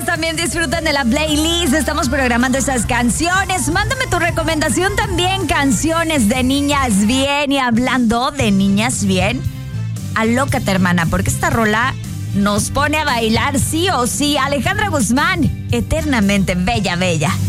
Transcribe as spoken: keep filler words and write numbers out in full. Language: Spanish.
también disfruten de la playlist. Estamos programando esas canciones. Mándame tu recomendación también, canciones de niñas bien. Y hablando de niñas bien, alócate, hermana, porque esta rola nos pone a bailar sí o sí. Alejandra Guzmán, eternamente bella, bella.